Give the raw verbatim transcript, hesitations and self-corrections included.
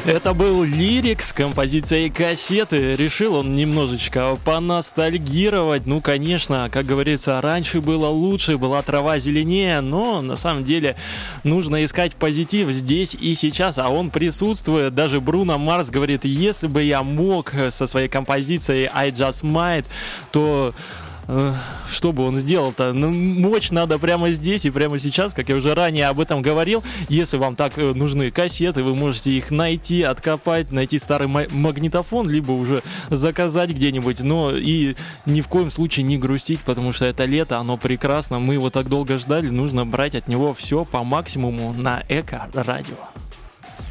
Это был Лирик с композицией «Кассеты». Решил он немножечко поностальгировать. Ну, конечно, как говорится, раньше было лучше, была трава зеленее, но на самом деле нужно искать позитив здесь и сейчас, а он присутствует. Даже Бруно Марс говорит, если бы я мог со своей композицией «I Just Might», то... что бы он сделал-то? Ну, мочь надо прямо здесь и прямо сейчас, как я уже ранее об этом говорил. Если вам так нужны кассеты, вы можете их найти, откопать, найти старый магнитофон, либо уже заказать где-нибудь. Но и ни в коем случае не грустить, потому что это лето, оно прекрасно. Мы его так долго ждали, нужно брать от него все по максимуму на Эко-радио.